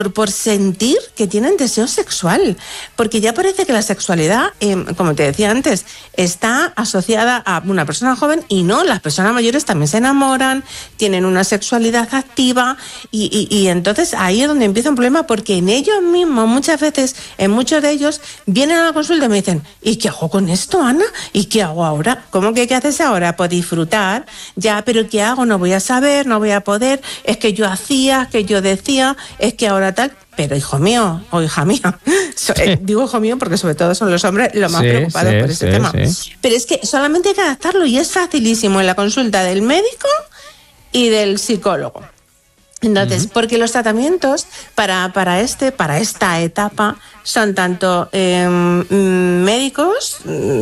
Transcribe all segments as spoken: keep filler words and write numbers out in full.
por sentir que tienen deseo sexual, porque ya parece que la sexualidad, eh, como te decía antes, está asociada a una persona joven, y no, las personas mayores también se enamoran, tienen una sexualidad activa, y, y, y entonces ahí es donde empieza un problema, porque en ellos mismos, muchas veces, en muchos de ellos, vienen a la consulta y me dicen, ¿y qué hago con esto, Ana? ¿Y qué hago ahora? ¿Cómo que qué haces ahora? Pues disfrutar, ya, pero ¿qué hago? No voy a saber, no voy a poder, es que yo hacía, que yo decía, es que ahora tal, pero hijo mío, o hija mía, so, eh, digo hijo mío porque sobre todo son los hombres los más sí, preocupados sí, por este sí, tema. Sí. Pero es que solamente hay que adaptarlo y es facilísimo en la consulta del médico y del psicólogo. Entonces, uh-huh. porque los tratamientos para, para, este, para esta etapa son tanto eh, médicos,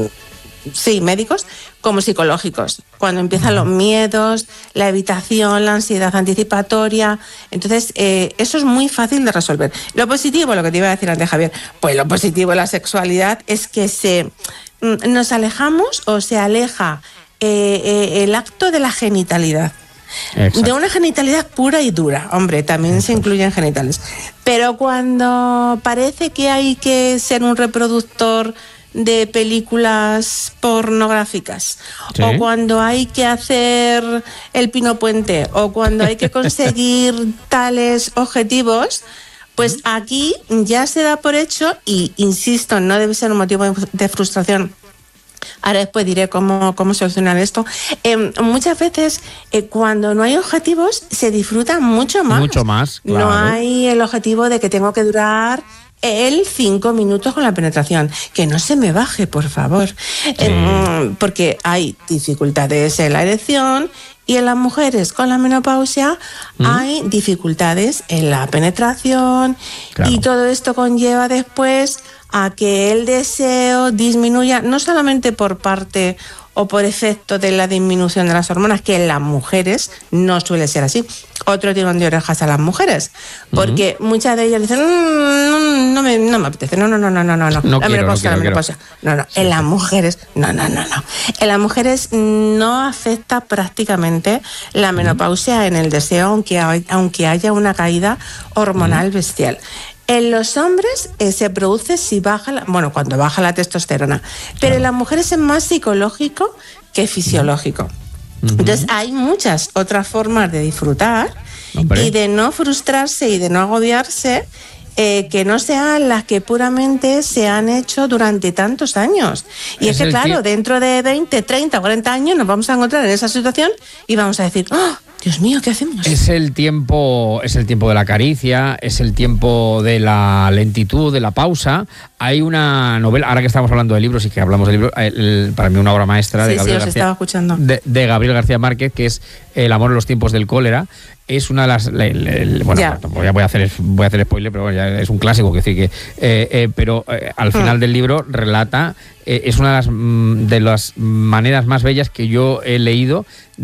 sí, médicos, como psicológicos, cuando empiezan los miedos, la evitación, la ansiedad anticipatoria. Entonces, eh, eso es muy fácil de resolver. Lo positivo, lo que te iba a decir antes, Javier, pues lo positivo de la sexualidad es que se nos alejamos o se aleja eh, eh, el acto de la genitalidad. Exacto. De una genitalidad pura y dura, hombre, también Exacto. se incluyen genitales. Pero cuando parece que hay que ser un reproductor de películas pornográficas, ¿sí? o cuando hay que hacer el Pino Puente, o cuando hay que conseguir tales objetivos, pues aquí ya se da por hecho, y insisto, no debe ser un motivo de frustración. Ahora después diré cómo, cómo solucionar esto. Eh, muchas veces, eh, cuando no hay objetivos, se disfruta mucho más. Mucho más, claro. No hay el objetivo de que tengo que durar el cinco minutos con la penetración. Que no se me baje, por favor. Sí. Eh, porque hay dificultades en la erección, y en las mujeres con la menopausia ¿Mm? hay dificultades en la penetración, claro. y todo esto conlleva después a que el deseo disminuya, no solamente por parte o por efecto de la disminución de las hormonas, que en las mujeres no suele ser así. Otro tirón de orejas a las mujeres, porque uh-huh. muchas de ellas dicen, no, no, no, me, no me apetece, no, no, no, no, no, no, no, no la menopausia, no la menopausia, no, no, sí, en las mujeres, no, no, no, no, en las mujeres no afecta prácticamente la menopausia uh-huh. en el deseo, aunque, hay, aunque haya una caída hormonal uh-huh. bestial. En los hombres eh, se produce si baja, la, bueno, cuando baja la testosterona, pero claro. en las mujeres es más psicológico que fisiológico. Uh-huh. Entonces hay muchas otras formas de disfrutar Hombre. y de no frustrarse y de no agobiarse, eh, que no sean las que puramente se han hecho durante tantos años. Y es, es que claro, que... dentro de veinte, treinta, cuarenta años nos vamos a encontrar en esa situación y vamos a decir, ¡oh! Dios mío, ¿qué hacemos? Es el tiempo, es el tiempo de la caricia, es el tiempo de la lentitud, de la pausa. Hay una novela, ahora que estamos hablando de libros y que hablamos de libros, el, para mí una obra maestra de sí, Gabriel sí, os García, estaba escuchando. De, de Gabriel García Márquez, que es El amor en los tiempos del cólera. Es una de las, le, le, bueno, ya. ya voy a hacer voy a hacer spoiler, pero bueno, ya es un clásico, que decir que, eh, eh, pero eh, al final mm. del libro relata, eh, es una de las de las maneras más bellas que yo he leído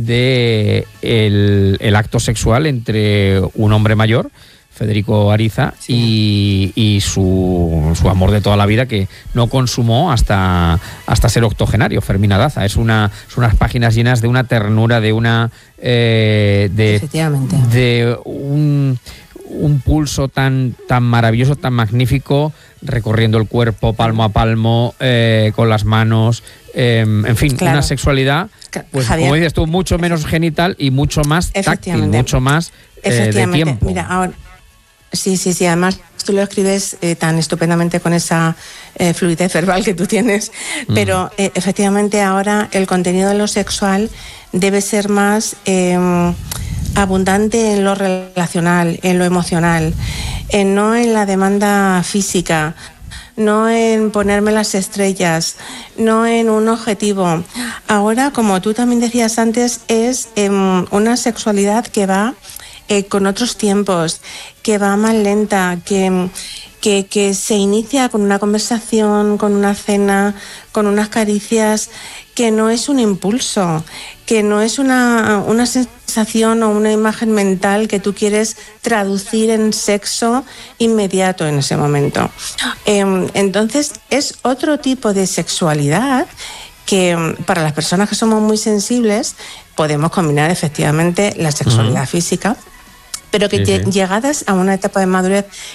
de el, el acto sexual entre un hombre mayor, Federico Ariza, sí. y, y su, su amor de toda la vida, que no consumó hasta, hasta ser octogenario, Fermín Daza. Es una, son unas páginas llenas de una ternura, de una eh, de, Efectivamente. de un, un pulso tan, tan maravilloso, tan magnífico, recorriendo el cuerpo palmo a palmo, eh, con las manos, eh, en fin, claro. una sexualidad, pues Javier, como dices tú, mucho menos genital y mucho más táctil, mucho más eh, de tiempo. Mira, ahora Sí, sí, sí. Además, tú lo escribes eh, tan estupendamente con esa eh, fluidez verbal que tú tienes. Mm. Pero eh, efectivamente ahora el contenido de lo sexual debe ser más eh, abundante en lo relacional, en lo emocional, eh, no en la demanda física, no en ponerme las estrellas, no en un objetivo. Ahora, como tú también decías antes, es eh, una sexualidad que va Eh, con otros tiempos, que va más lenta, que, que, que se inicia con una conversación, con una cena, con unas caricias, que no es un impulso, que no es una, una sensación o una imagen mental que tú quieres traducir en sexo inmediato en ese momento. Eh, entonces es otro tipo de sexualidad que para las personas que somos muy sensibles podemos combinar efectivamente la sexualidad uh-huh. física, pero que Sí, sí. llegadas a una etapa de madurez